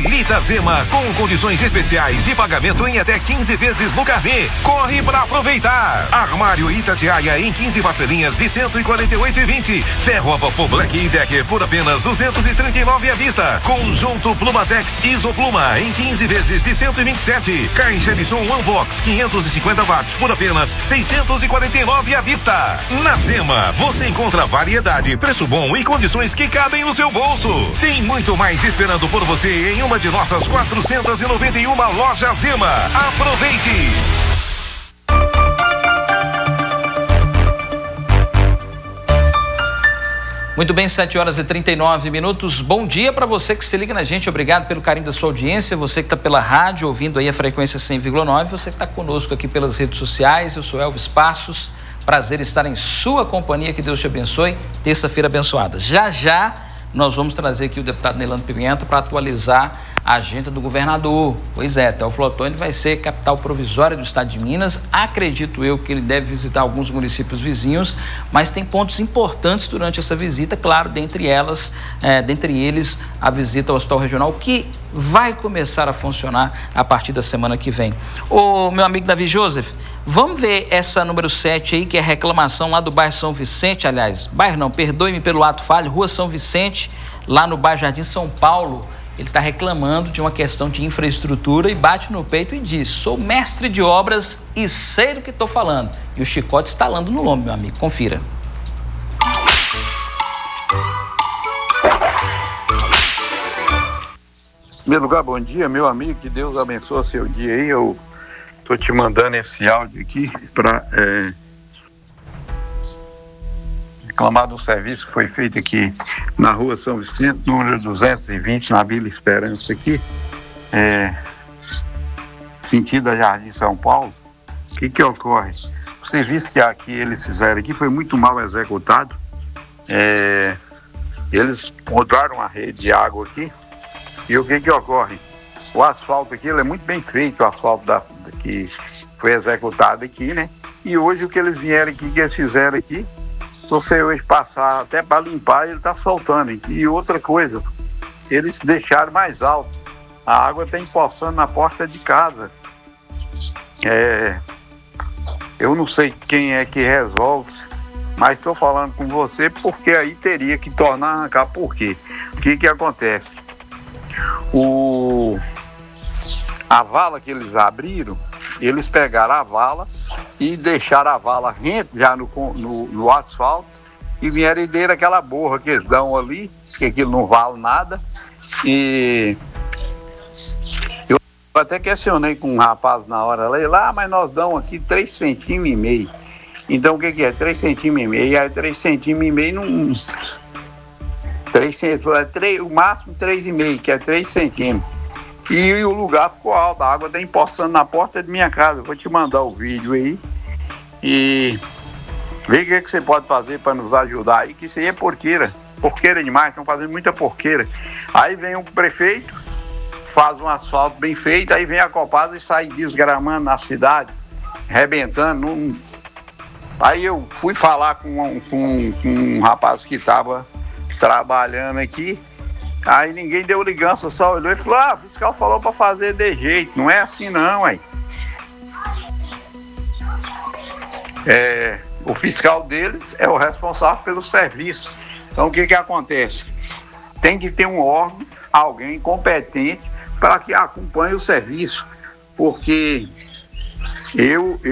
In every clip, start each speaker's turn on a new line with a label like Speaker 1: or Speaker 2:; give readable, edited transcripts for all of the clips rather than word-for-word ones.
Speaker 1: Permita Zema com condições especiais e pagamento em até 15 vezes no carnê. Corre para aproveitar. Armário Itatiaia em 15 parcelinhas de 148,20. Ferro a vapor Black e Decker por apenas 239 à vista. Conjunto Plumatex Isopluma em 15 vezes de 127. Caixa de som Unvox 550 watts por apenas 649 à vista. Na Zema, você encontra variedade, preço bom e condições que cabem no seu bolso. Tem muito mais esperando por você em uma de nossas 491 lojas Zema. Aproveite!
Speaker 2: Muito bem, 7h39. Bom dia para você que se liga na gente. Obrigado pelo carinho da sua audiência. Você que está pela rádio, ouvindo aí a frequência 100,9. Você que está conosco aqui pelas redes sociais. Eu sou Elvis Passos. Prazer estar em sua companhia. Que Deus te abençoe. Terça-feira abençoada. Já nós vamos trazer aqui o deputado Neilando Pimenta para atualizar a agenda do governador. Pois é, Teófilo Otoni vai ser capital provisória do estado de Minas. Acredito eu que ele deve visitar alguns municípios vizinhos, mas tem pontos importantes durante essa visita, claro, dentre eles a visita ao Hospital Regional, que vai começar a funcionar a partir da semana que vem. Ô, meu amigo Davi Joseph, vamos ver essa número 7 aí, que é a reclamação lá do bairro São Vicente, aliás, bairro não, perdoe-me pelo ato falho, Rua São Vicente, lá no bairro Jardim São Paulo. Ele está reclamando de uma questão de infraestrutura e bate no peito e diz: sou mestre de obras e sei do que estou falando. E o chicote estalando no lombo, meu amigo. Confira.
Speaker 3: Em primeiro lugar, bom dia, meu amigo. Que Deus abençoe seu dia aí. Eu estou te mandando esse áudio aqui para reclamar do serviço que foi feito aqui na Rua São Vicente, número 220, na Vila Esperança aqui, sentido a Jardim São Paulo. O que ocorre? O serviço que aqui eles fizeram aqui foi muito mal executado. Eles mudaram a rede de água aqui. E o que ocorre? O asfalto aqui ele é muito bem feito, o asfalto que foi executado aqui, né? E hoje o que eles vieram aqui, que eles fizeram aqui, se você hoje passar até para limpar, ele está soltando. E outra coisa, eles deixaram mais alto. A água está empoçando na porta de casa. Eu não sei quem é que resolve, mas estou falando com você porque aí teria que tornar arrancar. Por quê? O que acontece? A vala que eles abriram, eles pegaram a vala e deixaram a vala rente já no asfalto e vieram e deram aquela borra que eles dão ali, que aquilo não vale nada. E eu até questionei com um rapaz na hora lá, mas nós damos aqui 3,5 centímetros. Então o que é? 3,5 centímetros. Aí 3,5 centímetros não... 3 centímetros, o máximo 3,5, que é 3 centímetros. E o lugar ficou alto, a água está empoçando na porta de minha casa. Eu vou te mandar o vídeo aí e ver o que você pode fazer para nos ajudar aí, que isso aí é porqueira demais, estão fazendo muita porqueira. Aí vem o prefeito, faz um asfalto bem feito, aí vem a Copasa e sai desgramando na cidade, arrebentando. Aí eu fui falar com um rapaz que estava trabalhando aqui, aí ninguém deu ligança, só olhou e falou: o fiscal falou para fazer de jeito, não é assim não, aí. O fiscal deles é o responsável pelo serviço. Então o que acontece? Tem que ter um órgão, alguém competente para que acompanhe o serviço, porque eu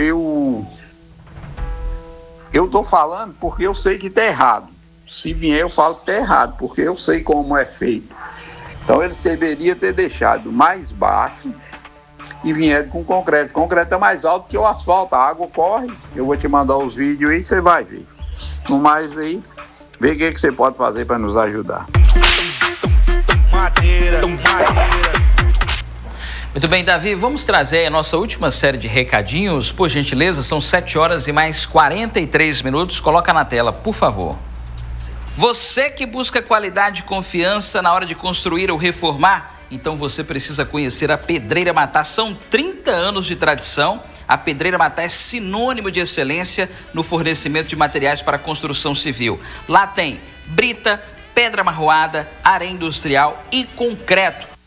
Speaker 3: tô falando porque eu sei que tá errado. Se vier eu falo que tá errado, porque eu sei como é feito. Então eles deveriam ter deixado mais baixo e vieram com concreto. O concreto é mais alto que o asfalto, a água corre. Eu vou te mandar os vídeos aí, você vai ver. No mais aí, vê o que você pode fazer para nos ajudar.
Speaker 2: Muito bem, Davi, vamos trazer a nossa última série de recadinhos, por gentileza. São 7h mais 43 minutos. Coloca na tela, por favor. Você que busca qualidade e confiança na hora de construir ou reformar, então você precisa conhecer a Pedreira Matá. São 30 anos de tradição. A Pedreira Matá é sinônimo de excelência no fornecimento de materiais para construção civil. Lá tem brita, pedra marroada, areia industrial e concreto.